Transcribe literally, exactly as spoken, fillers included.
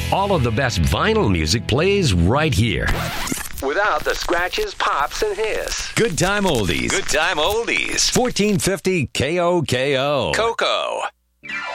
All of the best vinyl music plays right here. Without the scratches, pops, and hiss. Good time oldies. Good time oldies. fourteen fifty K O K O. Coco.